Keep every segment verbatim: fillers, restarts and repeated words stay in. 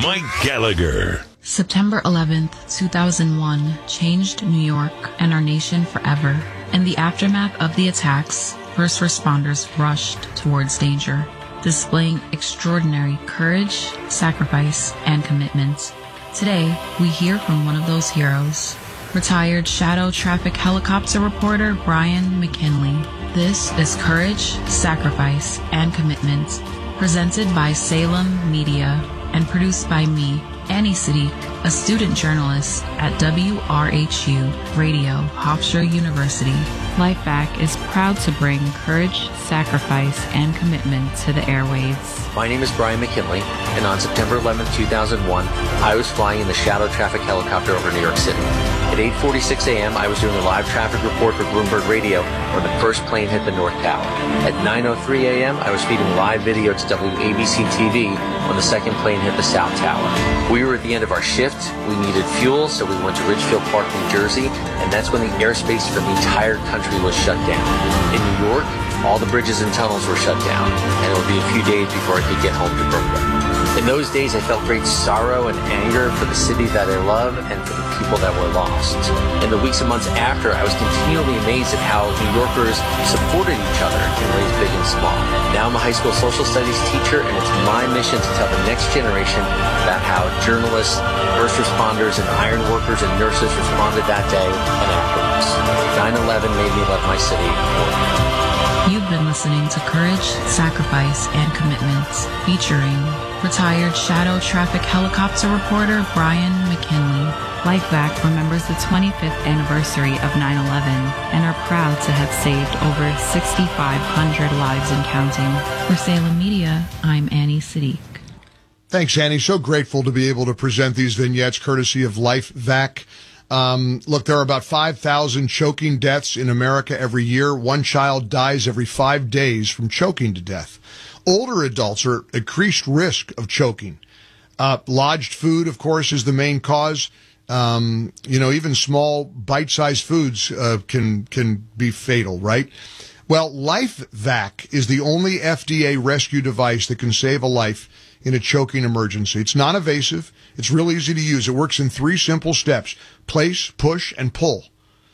Mike Gallagher. September eleventh, two thousand one changed New York and our nation forever. In the aftermath of the attacks, first responders rushed towards danger, displaying extraordinary courage, sacrifice, and commitment. Today, we hear from one of those heroes, retired Shadow Traffic Helicopter reporter Brian McKinley. This is Courage, Sacrifice, and Commitment, presented by Salem Media and produced by me, Annie Siddiq, a student journalist at W R H U Radio, Hofstra University. LifeVac is proud to bring courage, sacrifice, and commitment to the airwaves. My name is Brian McKinley, and on September eleventh, two thousand one, I was flying in the Shadow Traffic Helicopter over New York City. At eight forty-six a.m., I was doing a live traffic report for Bloomberg Radio when the first plane hit the North Tower. At nine oh three a.m., I was feeding live video to W A B C T V when the second plane hit the South Tower. We were at the end of our shift. We needed fuel, so we went to Ridgefield Park, New Jersey, and that's when the airspace for the entire country was shut down. In New York, all the bridges and tunnels were shut down, and it would be a few days before I could get home to Brooklyn. In those days, I felt great sorrow and anger for the city that I love and for the people that were lost. In the weeks and months after, I was continually amazed at how New Yorkers supported each other in ways big and small. Now I'm a high school social studies teacher, and it's my mission to tell the next generation about how journalists, first responders, and iron workers and nurses responded that day and afterwards. nine eleven made me love my city more. You've been listening to Courage, Sacrifice, and Commitment, featuring retired Shadow Traffic Helicopter reporter Brian McKinley. LifeVac remembers the twenty-fifth anniversary of nine eleven and are proud to have saved over sixty-five hundred lives and counting. For Salem Media, I'm Annie Siddiq. Thanks, Annie. So grateful to be able to present these vignettes courtesy of LifeVac. Um, look, there are about five thousand choking deaths in America every year. One child dies every five days from choking to death. Older adults are at increased risk of choking. Uh, lodged food, of course, is the main cause. Um, you know, even small bite-sized foods uh, can can be fatal, right? Well, LifeVac is the only F D A rescue device that can save a life in a choking emergency. It's non-invasive. It's real easy to use. It works in three simple steps: place, push, and pull.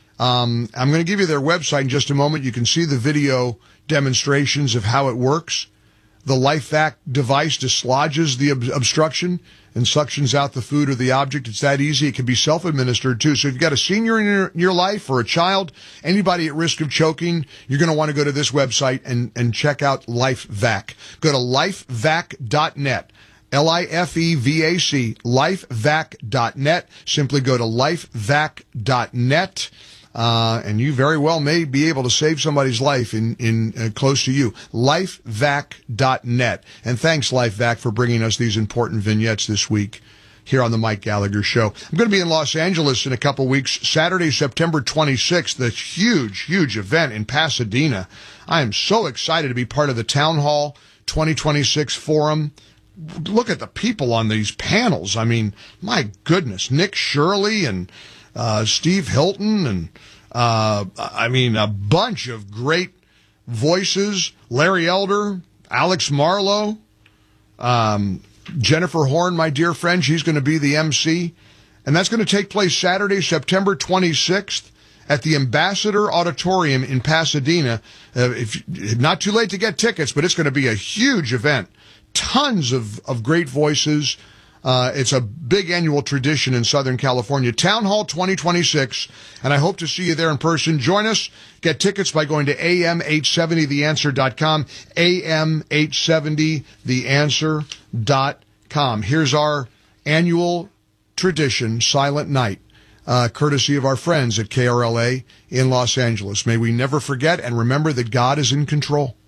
Um, I'm going to give you their website in just a moment. You can see the video demonstrations of how it works. The LifeVac device dislodges the ob- obstruction and suctions out the food or the object. It's that easy. It can be self-administered, too. So if you've got a senior in your, your life or a child, anybody at risk of choking, you're going to want to go to this website and, and check out LifeVac. Go to lifevac dot net. L I F E V A C, lifevac dot net. Simply go to lifevac dot net. Uh, and you very well may be able to save somebody's life in, in, uh, close to you. lifevac dot net. And thanks, LifeVac, for bringing us these important vignettes this week here on the Mike Gallagher Show. I'm going to be in Los Angeles in a couple weeks. Saturday, September twenty-sixth, the huge, huge event in Pasadena. I am so excited to be part of the Town Hall twenty twenty-six Forum. Look at the people on these panels. I mean, my goodness, Nick Shirley and Uh, Steve Hilton, and uh, I mean, a bunch of great voices. Larry Elder, Alex Marlowe, um, Jennifer Horn, my dear friend, she's going to be the M C. And that's going to take place Saturday, September twenty-sixth at the Ambassador Auditorium in Pasadena. Uh, if not too late to get tickets, but it's going to be a huge event. Tons of, of great voices. Uh, it's a big annual tradition in Southern California. Town Hall twenty twenty-six, and I hope to see you there in person. Join us. Get tickets by going to A M eight seventy the answer dot com, A M eight seventy the answer dot com. Here's our annual tradition, Silent Night, uh, courtesy of our friends at K R L A in Los Angeles. May we never forget and remember that God is in control.